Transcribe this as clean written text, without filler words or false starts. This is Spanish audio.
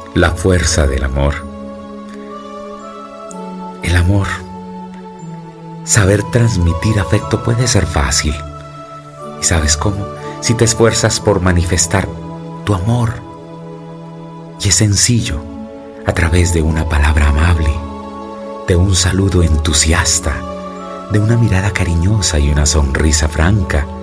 la fuerza del amor. El amor, saber transmitir afecto puede ser fácil. ¿Y sabes cómo? Si te esfuerzas por manifestar tu amor. Y es sencillo, a través de una palabra amable, de un saludo entusiasta, de una mirada cariñosa y una sonrisa franca,